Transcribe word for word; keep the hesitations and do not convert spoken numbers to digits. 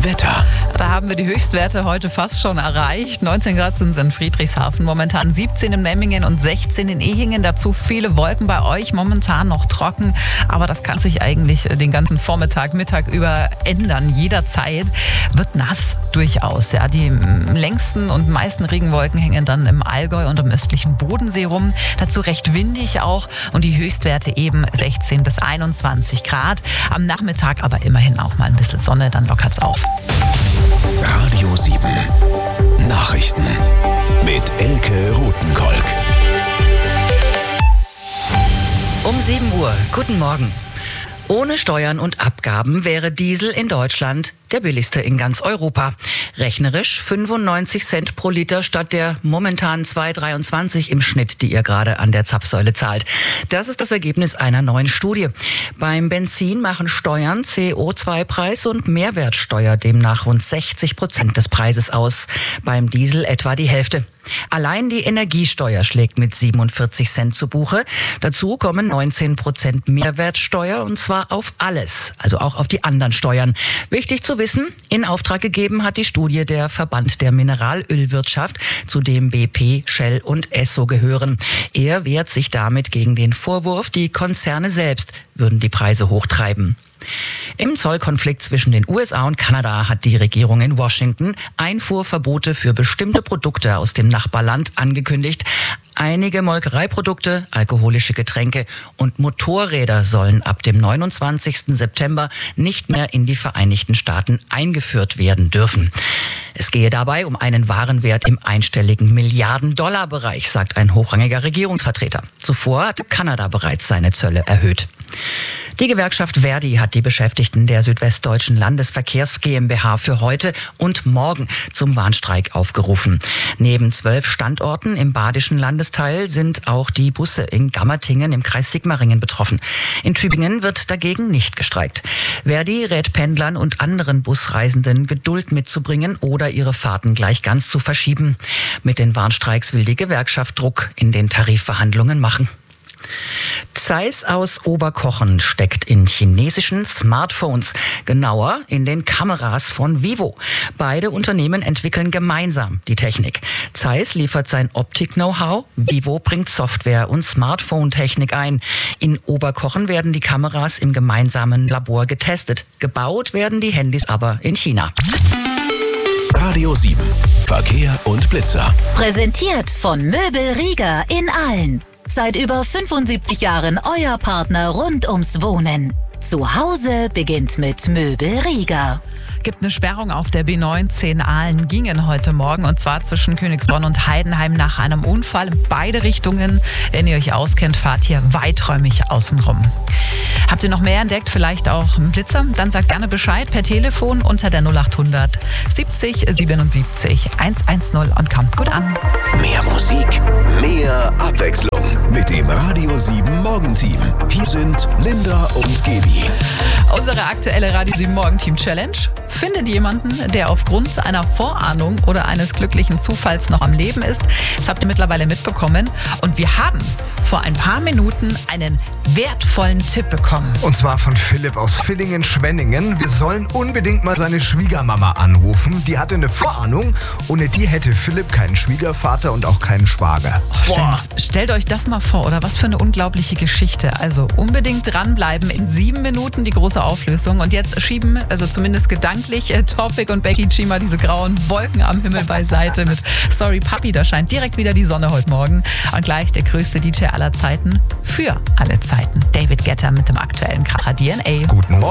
Wetter. Da haben wir die Höchstwerte heute fast schon erreicht. neunzehn Grad sind es in Friedrichshafen, momentan siebzehn in Memmingen und sechzehn in Ehingen. Dazu viele Wolken bei euch, momentan noch trocken. Aber das kann sich eigentlich den ganzen Vormittag, Mittag über ändern. Jederzeit wird nass durchaus. Ja, die längsten und meisten Regenwolken hängen dann im Allgäu und im östlichen Bodensee rum. Dazu recht windig auch und die Höchstwerte eben sechzehn bis einundzwanzig Grad. Am Nachmittag aber immerhin auch mal ein bisschen Sonne, dann lockert's auf. Radio sieben. Nachrichten mit Elke Rothenkolk. Um sieben Uhr. Guten Morgen. Ohne Steuern und Abgaben wäre Diesel in Deutschland der billigste in ganz Europa. Rechnerisch fünfundneunzig Cent pro Liter statt der momentan zwei Euro dreiundzwanzig im Schnitt, die ihr gerade an der Zapfsäule zahlt. Das ist das Ergebnis einer neuen Studie. Beim Benzin machen Steuern, C O zwei Preis und Mehrwertsteuer demnach rund sechzig Prozent des Preises aus. Beim Diesel etwa die Hälfte. Allein die Energiesteuer schlägt mit siebenundvierzig Cent zu Buche. Dazu kommen neunzehn Prozent Mehrwertsteuer und zwar auf alles, also auch auf die anderen Steuern. Wichtig zu wissen, in Auftrag gegeben hat die Studie der Verband der Mineralölwirtschaft, zu dem B P, Shell und Esso gehören. Er wehrt sich damit gegen den Vorwurf, die Konzerne selbst würden die Preise hochtreiben. Im Zollkonflikt zwischen den U S A und Kanada hat die Regierung in Washington Einfuhrverbote für bestimmte Produkte aus dem Nachbarland angekündigt. Einige Molkereiprodukte, alkoholische Getränke und Motorräder sollen ab dem neunundzwanzigsten September nicht mehr in die Vereinigten Staaten eingeführt werden dürfen. Es gehe dabei um einen Warenwert im einstelligen Milliarden-Dollar-Bereich, sagt ein hochrangiger Regierungsvertreter. Zuvor hatte Kanada bereits seine Zölle erhöht. Die Gewerkschaft Verdi hat die Beschäftigten der Südwestdeutschen Landesverkehrs GmbH für heute und morgen zum Warnstreik aufgerufen. Neben zwölf Standorten im badischen Landesteil sind auch die Busse in Gammertingen im Kreis Sigmaringen betroffen. In Tübingen wird dagegen nicht gestreikt. Verdi rät Pendlern und anderen Busreisenden, Geduld mitzubringen oder ihre Fahrten gleich ganz zu verschieben. Mit den Warnstreiks will die Gewerkschaft Druck in den Tarifverhandlungen machen. Zeiss aus Oberkochen steckt in chinesischen Smartphones, genauer in den Kameras von Vivo. Beide Unternehmen entwickeln gemeinsam die Technik. Zeiss liefert sein Optik-Know-how, Vivo bringt Software und Smartphone-Technik ein. In Oberkochen werden die Kameras im gemeinsamen Labor getestet. Gebaut werden die Handys aber in China. Radio sieben. Verkehr und Blitzer. Präsentiert von Möbel Rieger in Aalen. Seit über fünfundsiebzig Jahren euer Partner rund ums Wohnen. Zu Hause beginnt mit Möbel Rieger. Gibt eine Sperrung auf der B neunzehn Aalen-Gingen heute Morgen und zwar zwischen Königsbronn und Heidenheim nach einem Unfall in beide Richtungen. Wenn ihr euch auskennt, fahrt hier weiträumig außenrum. Habt ihr noch mehr entdeckt, vielleicht auch einen Blitzer? Dann sagt gerne Bescheid per Telefon unter der null acht hundert siebzig siebenundsiebzig hundertzehn und kommt gut an. Mehr Musik, mehr Abwechslung mit dem Radio sieben Morgenteam. Hier sind Linda und Gaby. Unsere aktuelle Radio sieben Morgenteam Challenge. Findet jemanden, der aufgrund einer Vorahnung oder eines glücklichen Zufalls noch am Leben ist. Das habt ihr mittlerweile mitbekommen. Und wir haben vor ein paar Minuten einen wertvollen Tipp bekommen. Und zwar von Philipp aus Villingen-Schwenningen. Wir sollen unbedingt mal seine Schwiegermama anrufen. Die hatte eine Vorahnung. Ohne die hätte Philipp keinen Schwiegervater und auch keinen Schwager. Oh, stellt, stellt euch das mal vor, oder was für eine unglaubliche Geschichte. Also unbedingt dranbleiben. In sieben Minuten die große Auflösung. Und jetzt schieben, also zumindest gedanklich, äh, Topic und Becky G mal diese grauen Wolken am Himmel beiseite mit Sorry Papi. Da scheint direkt wieder die Sonne heute Morgen. Und gleich der größte D J aller Zeiten für alle Zeiten. David Guetta mit dem aktuellen Kracher D N A. Guten Morgen.